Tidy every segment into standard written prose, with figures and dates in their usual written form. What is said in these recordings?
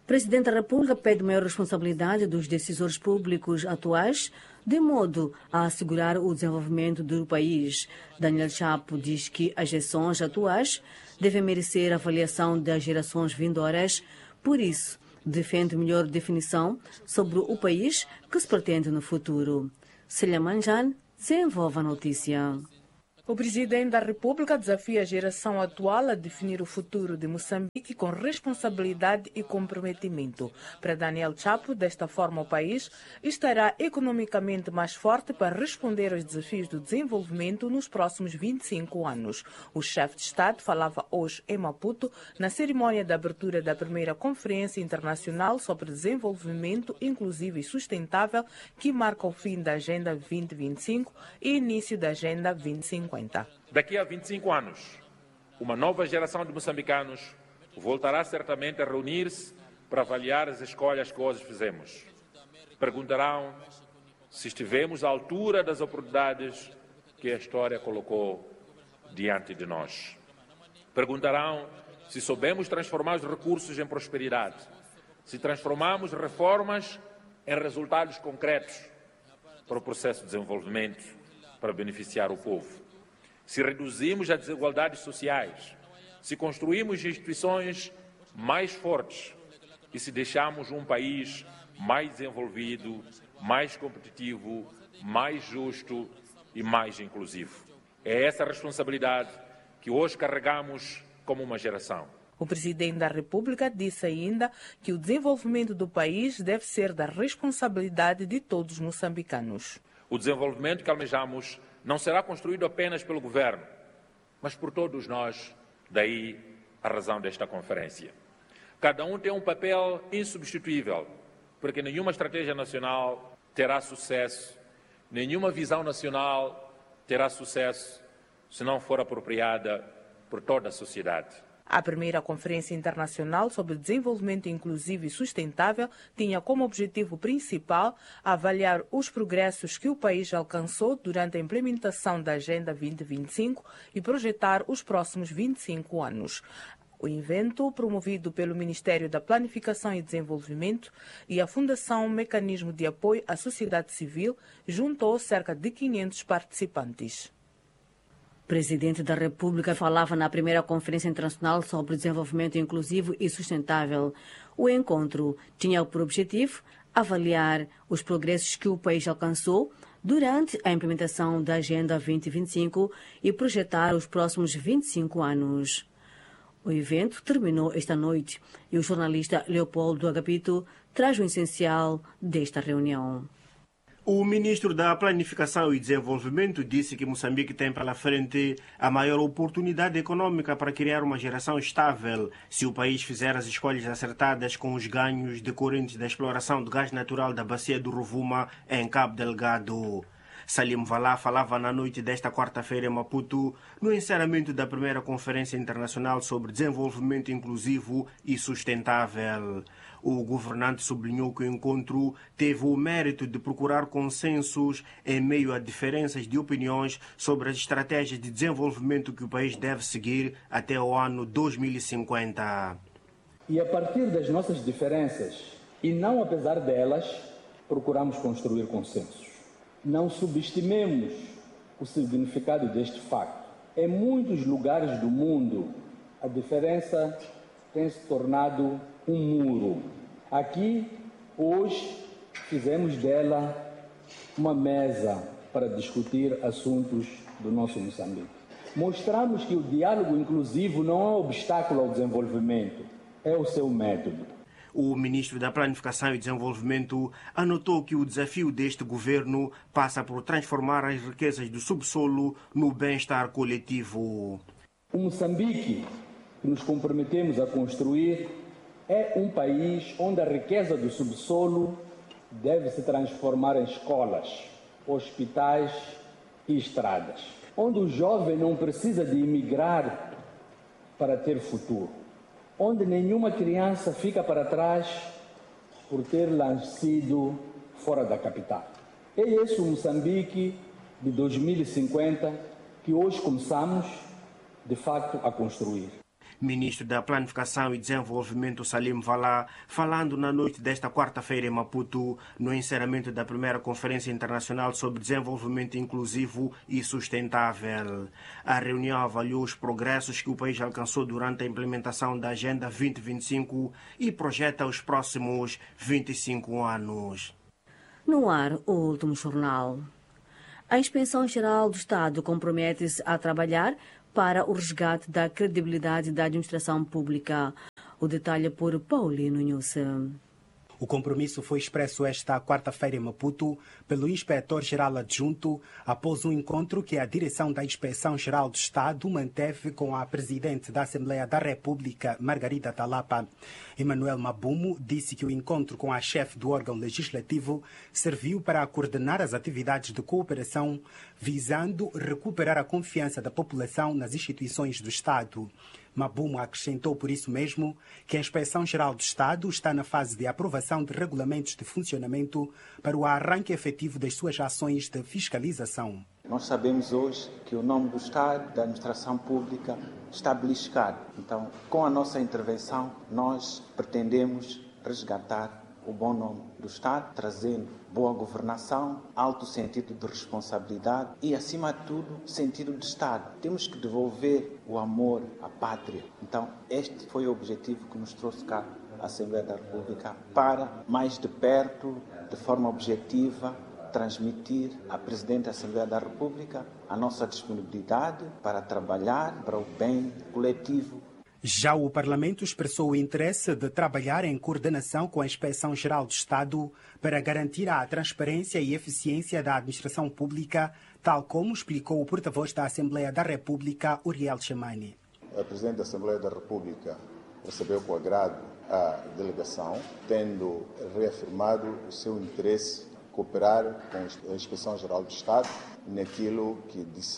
Presidente da República pede maior responsabilidade dos decisores públicos atuais, de modo a assegurar o desenvolvimento do país. Daniel Chapo diz que as gestões atuais devem merecer avaliação das gerações vindouras, por isso defende melhor definição sobre o país que se pretende no futuro. Célia Manjan desenvolve a notícia. O Presidente da República desafia a geração atual a definir o futuro de Moçambique com responsabilidade e comprometimento. Para Daniel Chapo, desta forma o país estará economicamente mais forte para responder aos desafios do desenvolvimento nos próximos 25 anos. O chefe de Estado falava hoje em Maputo na cerimônia de abertura da primeira Conferência Internacional sobre Desenvolvimento Inclusivo e Sustentável, que marca o fim da Agenda 2025 e início da Agenda 2050. Daqui a 25 anos, uma nova geração de moçambicanos voltará certamente a reunir-se para avaliar as escolhas que hoje fizemos. Perguntarão se estivemos à altura das oportunidades que a história colocou diante de nós. Perguntarão se soubemos transformar os recursos em prosperidade, se transformamos reformas em resultados concretos para o processo de desenvolvimento, para beneficiar o povo. Se reduzimos as desigualdades sociais, se construímos instituições mais fortes e se deixamos um país mais desenvolvido, mais competitivo, mais justo e mais inclusivo. É essa responsabilidade que hoje carregamos como uma geração. O Presidente da República disse ainda que o desenvolvimento do país deve ser da responsabilidade de todos os moçambicanos. O desenvolvimento que almejamos não será construído apenas pelo governo, mas por todos nós, daí a razão desta conferência. Cada um tem um papel insubstituível, porque nenhuma estratégia nacional terá sucesso, nenhuma visão nacional terá sucesso se não for apropriada por toda a sociedade. A primeira Conferência Internacional sobre Desenvolvimento Inclusivo e Sustentável tinha como objetivo principal avaliar os progressos que o país alcançou durante a implementação da Agenda 2025 e projetar os próximos 25 anos. O evento, promovido pelo Ministério da Planificação e Desenvolvimento e a Fundação Mecanismo de Apoio à Sociedade Civil, juntou cerca de 500 participantes. O Presidente da República falava na primeira Conferência Internacional sobre Desenvolvimento Inclusivo e Sustentável. O encontro tinha por objetivo avaliar os progressos que o país alcançou durante a implementação da Agenda 2025 e projetar os próximos 25 anos. O evento terminou esta noite e o jornalista Leopoldo Agapito traz o essencial desta reunião. O ministro da Planificação e Desenvolvimento disse que Moçambique tem pela frente a maior oportunidade econômica para criar uma geração estável se o país fizer as escolhas acertadas com os ganhos decorrentes da exploração do gás natural da bacia do Rovuma em Cabo Delgado. Salim Valá falava na noite desta quarta-feira em Maputo no encerramento da primeira Conferência Internacional sobre Desenvolvimento Inclusivo e Sustentável. O governante sublinhou que o encontro teve o mérito de procurar consensos em meio a diferenças de opiniões sobre as estratégias de desenvolvimento que o país deve seguir até o ano 2050. E a partir das nossas diferenças, e não apesar delas, procuramos construir consensos. Não subestimemos o significado deste facto. Em muitos lugares do mundo, a diferença tem se tornado um muro. Aqui, hoje, fizemos dela uma mesa para discutir assuntos do nosso Moçambique. Mostramos que o diálogo inclusivo não é um obstáculo ao desenvolvimento, é o seu método. O ministro da Planificação e Desenvolvimento anotou que o desafio deste governo passa por transformar as riquezas do subsolo no bem-estar coletivo. O Moçambique que nos comprometemos a construir é um país onde a riqueza do subsolo deve se transformar em escolas, hospitais e estradas, onde o jovem não precisa de emigrar para ter futuro, onde nenhuma criança fica para trás por ter nascido fora da capital. É esse o Moçambique de 2050 que hoje começamos, de facto, a construir. Ministro da Planificação e Desenvolvimento Salim Valá, falando na noite desta quarta-feira em Maputo, no encerramento da primeira Conferência Internacional sobre Desenvolvimento Inclusivo e Sustentável. A reunião avaliou os progressos que o país alcançou durante a implementação da Agenda 2025 e projeta os próximos 25 anos. No ar, o último jornal. A Inspeção-Geral do Estado compromete-se a trabalhar para o resgate da credibilidade da administração pública. O detalhe por Paulino Nhusse. O compromisso foi expresso esta quarta-feira em Maputo pelo Inspetor-Geral Adjunto após um encontro que a direção da Inspeção-Geral do Estado manteve com a Presidente da Assembleia da República, Margarida Talapa. Emanuel Mabumo disse que o encontro com a chefe do órgão legislativo serviu para coordenar as atividades de cooperação, visando recuperar a confiança da população nas instituições do Estado. Mabumo acrescentou por isso mesmo que a Inspeção-Geral do Estado está na fase de aprovação de regulamentos de funcionamento para o arranque efetivo das suas ações de fiscalização. Nós sabemos hoje que o nome do Estado, da administração pública, está beliscado. Então, com a nossa intervenção, nós pretendemos resgatar o bom nome do Estado, trazendo boa governação, alto sentido de responsabilidade e, acima de tudo, sentido de Estado. Temos que devolver o amor à pátria. Então, este foi o objetivo que nos trouxe cá à Assembleia da República, para, mais de perto, de forma objetiva, transmitir à Presidente da Assembleia da República a nossa disponibilidade para trabalhar para o bem coletivo. Já o Parlamento expressou o interesse de trabalhar em coordenação com a Inspeção-Geral do Estado para garantir a transparência e eficiência da administração pública, tal como explicou o porta-voz da Assembleia da República, Uriel Chamani. A Presidente da Assembleia da República recebeu com agrado a delegação, tendo reafirmado o seu interesse em cooperar com a Inspeção-Geral do Estado naquilo que diz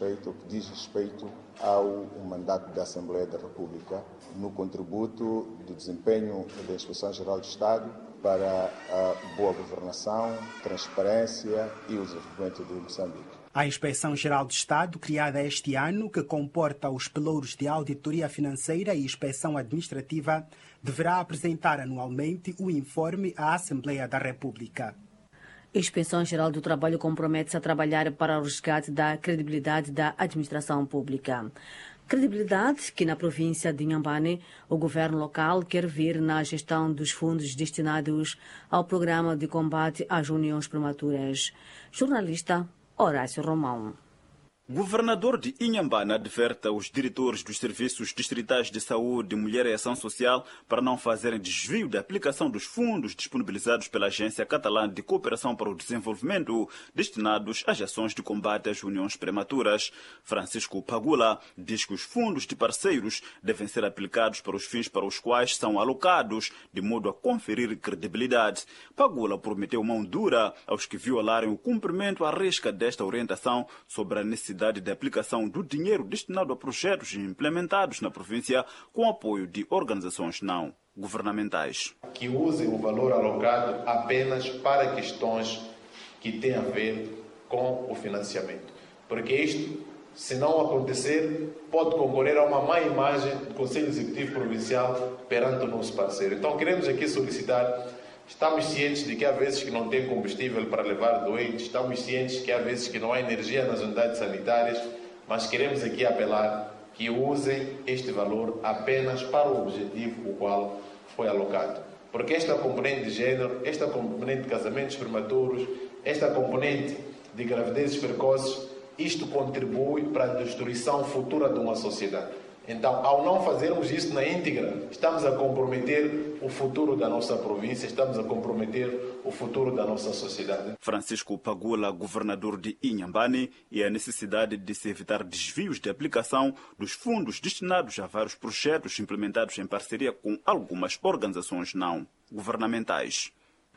respeito ao mandato da Assembleia da República, no contributo do desempenho da Inspeção-Geral do Estado para a boa governação, transparência e o desenvolvimento de Moçambique. A Inspeção-Geral do Estado, criada este ano, que comporta os pelouros de auditoria financeira e inspeção administrativa, deverá apresentar anualmente o informe à Assembleia da República. A Inspeção-Geral do Trabalho compromete-se a trabalhar para o resgate da credibilidade da administração pública. Credibilidade que na província de Inhambane o governo local quer ver na gestão dos fundos destinados ao programa de combate às uniões prematuras. Jornalista Horácio Romão. Governador de Inhambane adverte aos diretores dos serviços distritais de saúde, mulher e ação social para não fazerem desvio da aplicação dos fundos disponibilizados pela Agência Catalã de Cooperação para o Desenvolvimento destinados às ações de combate às uniões prematuras. Francisco Pagula diz que os fundos de parceiros devem ser aplicados para os fins para os quais são alocados, de modo a conferir credibilidade. Pagula prometeu mão dura aos que violarem o cumprimento à risca desta orientação sobre a necessidade de aplicação do dinheiro destinado a projetos implementados na província com apoio de organizações não governamentais. Que usem o valor alocado apenas para questões que têm a ver com o financiamento. Porque isto, se não acontecer, pode concorrer a uma má imagem do Conselho Executivo Provincial perante o nosso parceiro. Então queremos aqui solicitar. Estamos cientes de que há vezes que não tem combustível para levar doentes, estamos cientes que há vezes que não há energia nas unidades sanitárias, mas queremos aqui apelar que usem este valor apenas para o objetivo o qual foi alocado. Porque esta componente de género, esta componente de casamentos prematuros, esta componente de gravidezes precoces, isto contribui para a destruição futura de uma sociedade. Então, ao não fazermos isso na íntegra, estamos a comprometer o futuro da nossa província, estamos a comprometer o futuro da nossa sociedade. Francisco Pagula, governador de Inhambane, e a necessidade de se evitar desvios de aplicação dos fundos destinados a vários projetos implementados em parceria com algumas organizações não governamentais.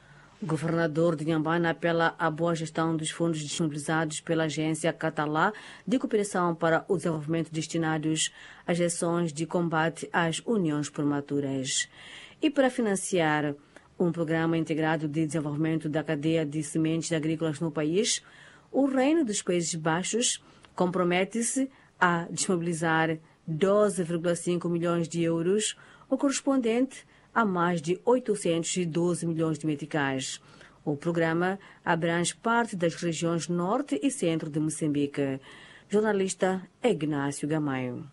O governador de Inhambane apela à boa gestão dos fundos disponibilizados pela Agência Catalã de Cooperação para o Desenvolvimento destinados às ações de combate às uniões prematuras. E para financiar um programa integrado de desenvolvimento da cadeia de sementes agrícolas no país, o Reino dos Países Baixos compromete-se a disponibilizar 12,5 milhões de euros, o correspondente a mais de 812 milhões de meticais. O programa abrange parte das regiões norte e centro de Moçambique. Jornalista Ignácio Gamaio.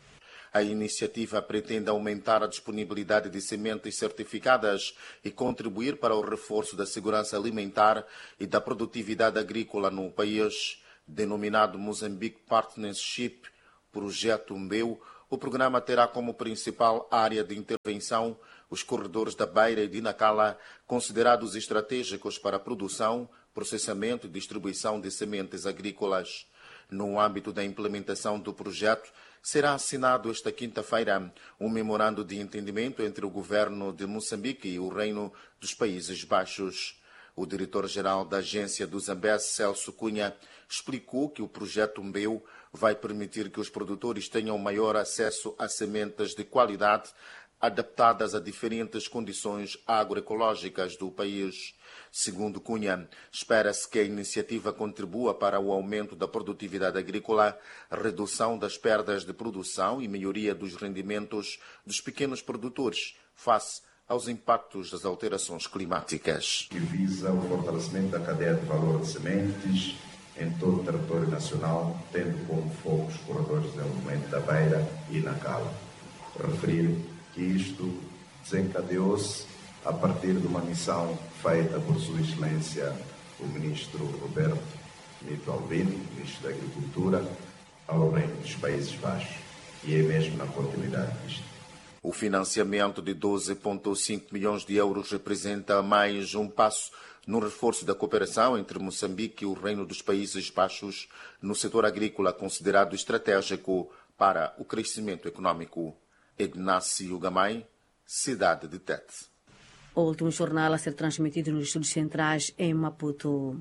A iniciativa pretende aumentar a disponibilidade de sementes certificadas e contribuir para o reforço da segurança alimentar e da produtividade agrícola no país. Denominado Mozambique Partnership Projeto Mbeu, o programa terá como principal área de intervenção os corredores da Beira e de Nacala, considerados estratégicos para a produção, processamento e distribuição de sementes agrícolas. No âmbito da implementação do projeto, será assinado esta quinta-feira um memorando de entendimento entre o governo de Moçambique e o Reino dos Países Baixos. O diretor-geral da agência do Zambeze, Celso Cunha, explicou que o projeto Mbeu vai permitir que os produtores tenham maior acesso a sementes de qualidade adaptadas a diferentes condições agroecológicas do país. Segundo Cunha, espera-se que a iniciativa contribua para o aumento da produtividade agrícola, redução das perdas de produção e melhoria dos rendimentos dos pequenos produtores face aos impactos das alterações climáticas. Que visa o fortalecimento da cadeia de valor de sementes em todo o território nacional, tendo como foco os corredores de desenvolvimento da Beira e Nacala. Referir que isto desencadeou-se a partir de uma missão feita por Sua Excelência o Ministro Roberto Mito Albino, Ministro da Agricultura, ao Reino dos Países Baixos. E é mesmo na continuidade disto. O financiamento de 12,5 milhões de euros representa mais um passo no reforço da cooperação entre Moçambique e o Reino dos Países Baixos no setor agrícola considerado estratégico para o crescimento econômico. Ignácio Gamay, cidade de Tete. O último jornal a ser transmitido nos estúdios centrais em Maputo.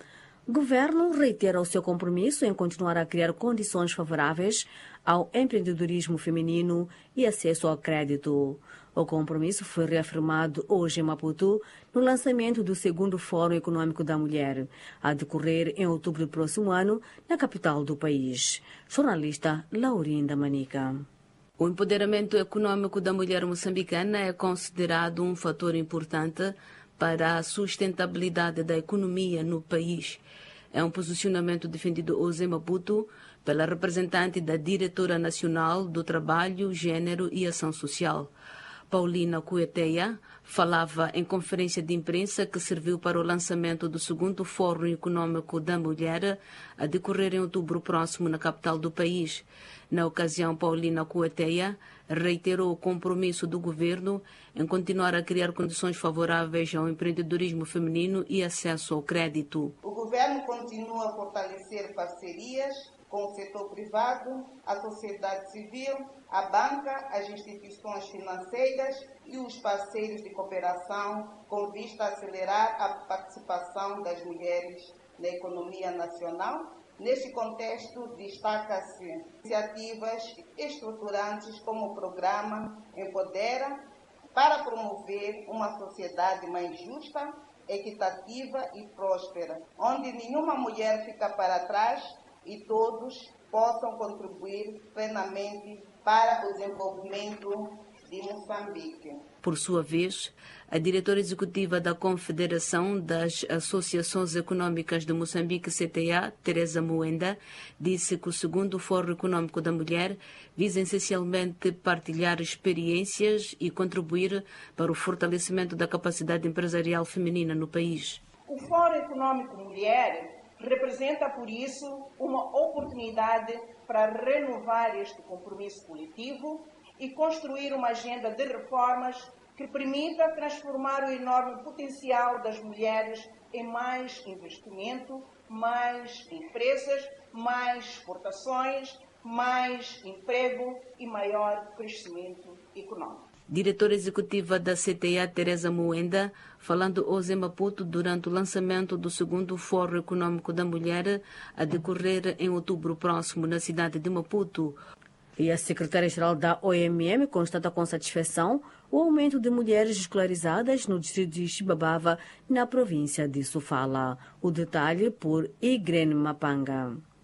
O governo reitera o seu compromisso em continuar a criar condições favoráveis ao empreendedorismo feminino e acesso ao crédito. O compromisso foi reafirmado hoje em Maputo no lançamento do segundo Fórum Econômico da Mulher, a decorrer em outubro do próximo ano na capital do país. Jornalista Laurinda Manica. O empoderamento econômico da mulher moçambicana é considerado um fator importante para a sustentabilidade da economia no país. É um posicionamento defendido hoje em Maputo pela representante da Diretora Nacional do Trabalho, Gênero e Ação Social. Paulina Cueteia falava em conferência de imprensa que serviu para o lançamento do segundo Fórum Econômico da Mulher, a decorrer em outubro próximo na capital do país. Na ocasião, Paulina Cueteia reiterou o compromisso do governo em continuar a criar condições favoráveis ao empreendedorismo feminino e acesso ao crédito. O governo continua a fortalecer parcerias com o setor privado, a sociedade civil, a banca, as instituições financeiras e os parceiros de cooperação, com vista a acelerar a participação das mulheres na economia nacional. Neste contexto, destaca-se iniciativas estruturantes como o programa Empodera, para promover uma sociedade mais justa, equitativa e próspera, onde nenhuma mulher fica para trás e todos possam contribuir plenamente para o desenvolvimento de Moçambique. Por sua vez, a diretora executiva da Confederação das Associações Econômicas de Moçambique, CTA, Teresa Moenda, disse que o segundo Fórum Econômico da Mulher visa essencialmente partilhar experiências e contribuir para o fortalecimento da capacidade empresarial feminina no país. O Fórum Econômico Mulher representa, por isso, uma oportunidade para renovar este compromisso coletivo e construir uma agenda de reformas que permita transformar o enorme potencial das mulheres em mais investimento, mais empresas, mais exportações, mais emprego e maior crescimento econômico. Diretora executiva da CTA, Teresa Moenda, falando hoje em Maputo durante o lançamento do segundo Fórum Econômico da Mulher, a decorrer em outubro próximo na cidade de Maputo. E a secretária-geral da OMM constata com satisfação o aumento de mulheres escolarizadas no distrito de Xibabava, na província de Sofala. O detalhe por Igren Mapanga.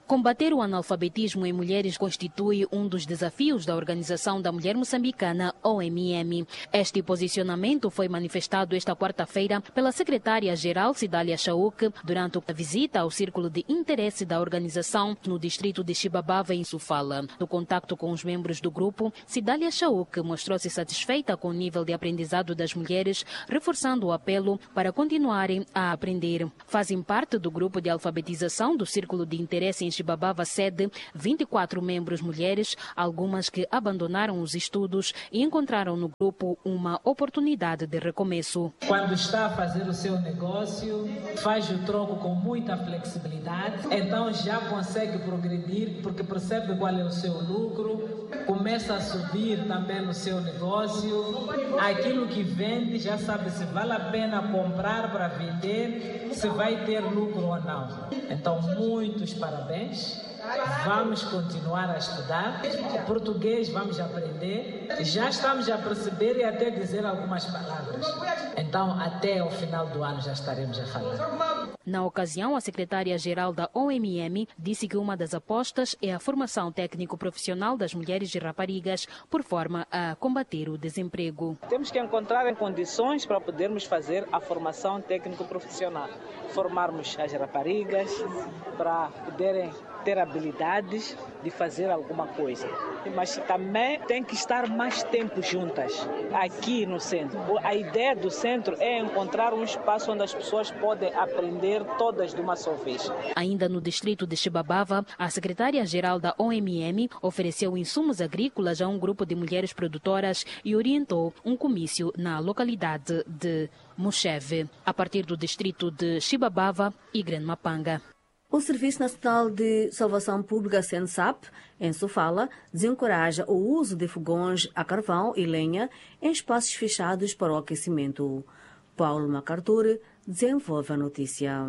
Combater o analfabetismo em mulheres constitui um dos desafios da Organização da Mulher Moçambicana, OMM. Este posicionamento foi manifestado esta quarta-feira pela secretária-geral Cidália Chauk durante a visita ao Círculo de Interesse da organização no distrito de Xibabava, em Sofala. No contacto com os membros do grupo, Cidália Chauk mostrou-se satisfeita com o nível de aprendizado das mulheres, reforçando o apelo para continuarem a aprender. Fazem parte do grupo de alfabetização do Círculo de Interesse em Xibabava sede 24 membros mulheres, algumas que abandonaram os estudos e encontraram no grupo uma oportunidade de recomeço. Quando está a fazer o seu negócio, faz o troco com muita flexibilidade, então já consegue progredir porque percebe qual é o seu lucro, começa a subir também no seu negócio, aquilo que vende já sabe se vale a pena comprar para vender, se vai ter lucro ou não. Então, muitos parabéns. Vamos continuar a estudar. O português vamos aprender. Já estamos a perceber e até dizer algumas palavras. Então, até o final do ano já estaremos a falar. Na ocasião, a secretária-geral da OMM disse que uma das apostas é a formação técnico-profissional das mulheres e raparigas, por forma a combater o desemprego. Temos que encontrar condições para podermos fazer a formação técnico-profissional. Formarmos as raparigas para poderem ter habilidades de fazer alguma coisa. Mas também tem que estar mais tempo juntas, aqui no centro. A ideia do centro é encontrar um espaço onde as pessoas podem aprender todas de uma só vez. Ainda no distrito de Xibabava, a secretária-geral da OMM ofereceu insumos agrícolas a um grupo de mulheres produtoras e orientou um comício na localidade de Muxeve, a partir do distrito de Xibabava e Grande Mapanga. O Serviço Nacional de Salvação Pública, SENSAP, em Sofala, desencoraja o uso de fogões a carvão e lenha em espaços fechados para o aquecimento. Paulo MacArthur desenvolve a notícia.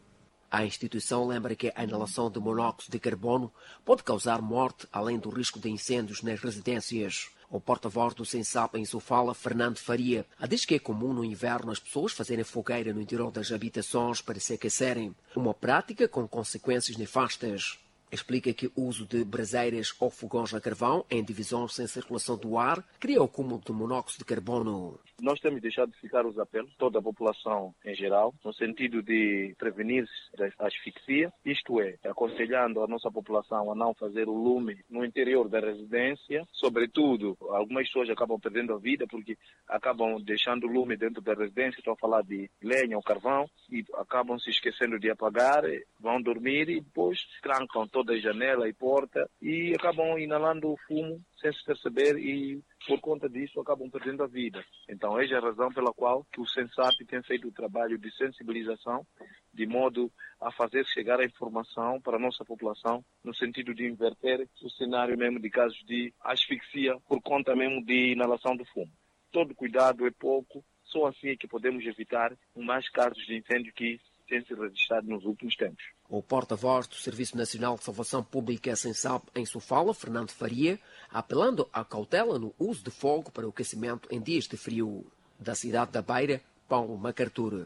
A instituição lembra que a inalação de monóxido de carbono pode causar morte, além do risco de incêndios nas residências. O porta-voz do SENSAP em Sofala, Fernando Faria, diz que é comum no inverno as pessoas fazerem fogueira no interior das habitações para se aquecerem, uma prática com consequências nefastas. Explica que o uso de braseiras ou fogões a carvão em divisões sem circulação do ar cria o acúmulo de monóxido de carbono. Nós temos deixado de ficar os apelos, toda a população em geral, no sentido de prevenir-se da asfixia, isto é, aconselhando a nossa população a não fazer o lume no interior da residência, sobretudo, algumas pessoas acabam perdendo a vida porque acabam deixando o lume dentro da residência, estou a falar de lenha ou carvão, e acabam se esquecendo de apagar, vão dormir e depois trancam toda a janela e porta e acabam inalando o fumo sem se perceber e por conta disso acabam perdendo a vida. Então, essa é a razão pela qual que o SENSAP tem feito o trabalho de sensibilização, de modo a fazer chegar a informação para a nossa população, no sentido de inverter o cenário mesmo de casos de asfixia por conta mesmo de inalação do fumo. Todo cuidado é pouco, só assim é que podemos evitar mais casos de incêndio que têm se registrado nos últimos tempos. O porta-voz do Serviço Nacional de Salvação Pública SENSAP em Sofala, Fernando Faria, apelando à cautela no uso de fogo para o aquecimento em dias de frio. Da cidade da Beira, Paulo MacArthur.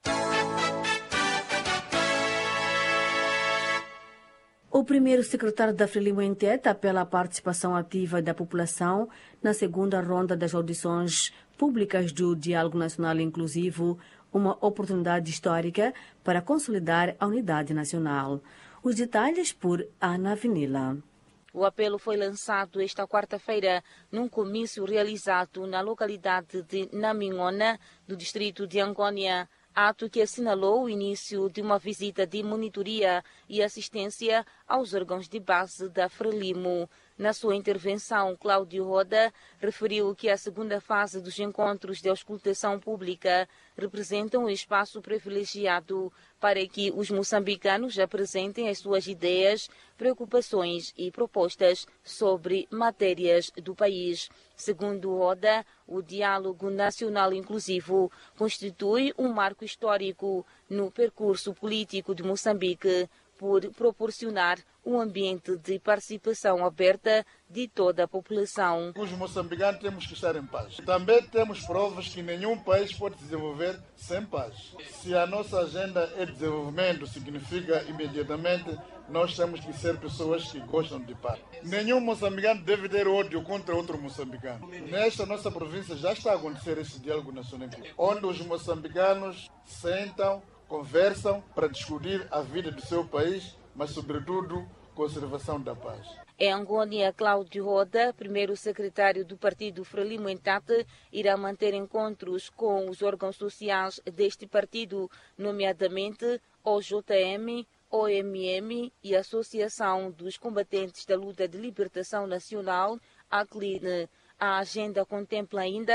O primeiro secretário da Frelimo Enteta apela à participação ativa da população na segunda ronda das audições públicas do Diálogo Nacional Inclusivo, uma oportunidade histórica para consolidar a unidade nacional. Os detalhes por Ana Vinila. O apelo foi lançado esta quarta-feira num comício realizado na localidade de Namingona, do distrito de Angônia, ato que assinalou o início de uma visita de monitoria e assistência aos órgãos de base da Frelimo. Na sua intervenção, Cláudio Roda referiu que a segunda fase dos encontros de auscultação pública representa um espaço privilegiado para que os moçambicanos apresentem as suas ideias, preocupações e propostas sobre matérias do país. Segundo Roda, o Diálogo Nacional Inclusivo constitui um marco histórico no percurso político de Moçambique, por proporcionar um ambiente de participação aberta de toda a população. Os moçambicanos temos que estar em paz. Também temos provas que nenhum país pode desenvolver sem paz. Se a nossa agenda é desenvolvimento, significa imediatamente nós temos que ser pessoas que gostam de paz. Nenhum moçambicano deve ter ódio contra outro moçambicano. Nesta nossa província já está a acontecer esse diálogo nacional, onde os moçambicanos sentam, conversam para discutir a vida do seu país, mas sobretudo conservação da paz. Em Angônia, Cláudio Roda, primeiro secretário do partido Frelimo Entate, irá manter encontros com os órgãos sociais deste partido, nomeadamente OJM, OMM e a Associação dos Combatentes da Luta de Libertação Nacional, ACLIN. A agenda contempla ainda